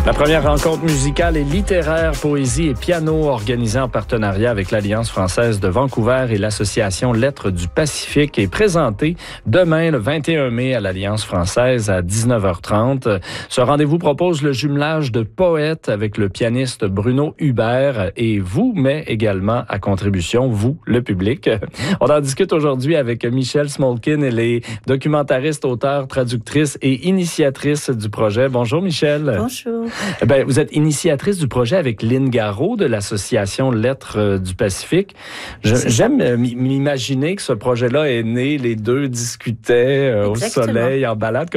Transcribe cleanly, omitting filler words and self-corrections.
La première rencontre musicale et littéraire, poésie et piano organisée en partenariat avec l'Alliance française de Vancouver et l'Association Lettres du Pacifique est présentée demain, le 21 mai, à l'Alliance française à 19h30. Ce rendez-vous propose le jumelage de poètes avec le pianiste Bruno Hubert et vous met également à contribution, vous, le public. On en discute aujourd'hui avec Michelle Smolkin. Elle est documentariste, auteure, traductrice et initiatrice du projet. Bonjour Michelle. Bonjour. Ben, vous êtes initiatrice du projet avec Lynn Garot de l'Association Lettres du Pacifique. J'aime m'imaginer que ce projet-là est né, les deux discutaient au soleil, en balade.